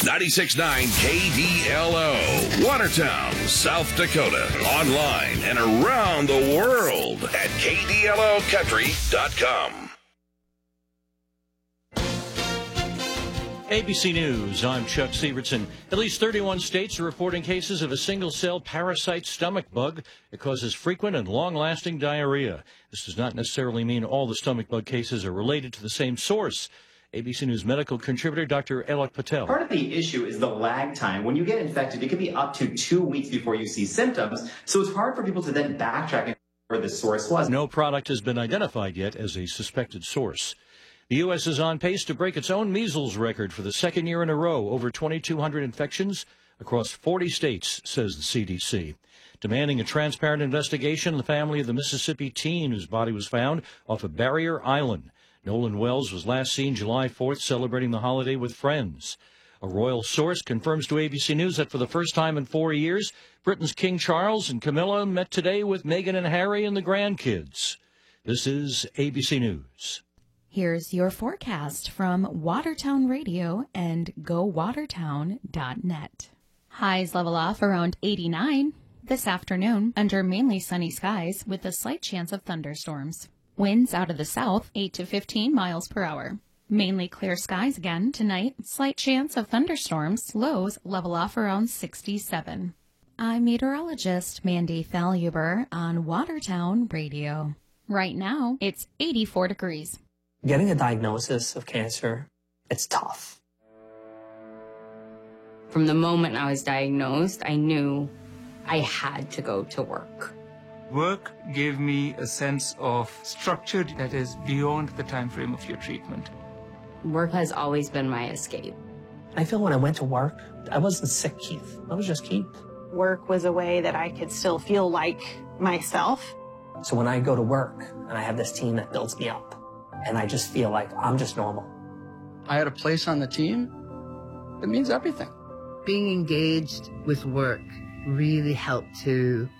96.9 KDLO, Watertown, South Dakota. Online and around the world at KDLOcountry.com. ABC News, I'm Chuck Sievertson. At least 31 states are reporting cases of a single-cell parasite stomach bug. It causes frequent and long-lasting diarrhea. This does not necessarily mean all the stomach bug cases are related to the same source. ABC News medical contributor Dr. Alok Patel. Part of the issue is the lag time. When you get infected, it can be up to 2 weeks before you see symptoms, so it's hard for people to then backtrack where the source was. No product has been identified yet as a suspected source. The U.S. is on pace to break its own measles record for the second year in a row, over 2,200 infections across 40 states, says the CDC. Demanding a transparent investigation, the family of the Mississippi teen whose body was found off of Barrier Island. Nolan Wells was last seen July 4th celebrating the holiday with friends. A royal source confirms to ABC News that for the first time in 4 years, Britain's King Charles and Camilla met today with Meghan and Harry and the grandkids. This is ABC News. Here's your forecast from Watertown Radio and GoWatertown.net. Highs level off around 89 this afternoon under mainly sunny skies with a slight chance of thunderstorms. Winds out of the south 8 to 15 miles per hour. Mainly clear skies again tonight. Slight chance of thunderstorms. Lows level off around 67. I'm meteorologist Mandy Thalhuber on Watertown Radio. Right now, it's 84 degrees. Getting a diagnosis of cancer, it's tough. From the moment I was diagnosed, I knew I had to go to work. Work gave me a sense of structure that is beyond the time frame of your treatment. Work has always been my escape. I feel when I went to work, I wasn't sick, Keith. I was just Keith. Work was a way that I could still feel like myself. So when I go to work and I have this team that builds me up, and I just feel like I'm just normal. I had a place on the team. It means everything. Being engaged with work really helped to,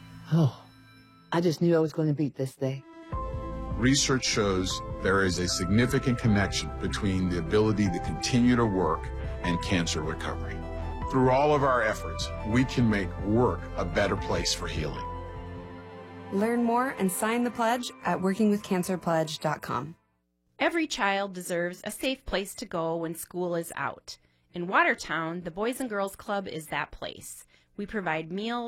I just knew I was going to beat this day. Research shows there is a significant connection between the ability to continue to work and cancer recovery. Through all of our efforts, we can make work a better place for healing. Learn more and sign the pledge at workingwithcancerpledge.com. Every child deserves a safe place to go when school is out. In Watertown, the Boys and Girls Club is that place. We provide meals,